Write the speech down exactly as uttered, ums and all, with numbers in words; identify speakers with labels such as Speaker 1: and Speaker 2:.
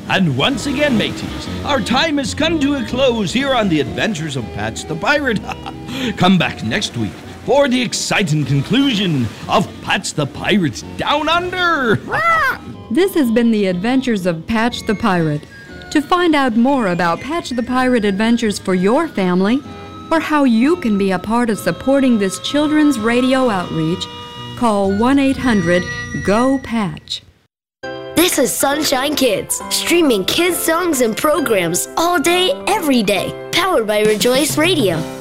Speaker 1: And once again, mateys, our time has come to a close here on the Adventures of Patch the Pirate. Come back next week for the exciting conclusion of Patch the Pirate Down Under.
Speaker 2: This has been the Adventures of Patch the Pirate. To find out more about Patch the Pirate adventures for your family, or how you can be a part of supporting this children's radio outreach, call one eight hundred G O PATCH.
Speaker 3: This is Sunshine Kids, streaming kids songs and programs all day, every day, powered by Rejoice Radio.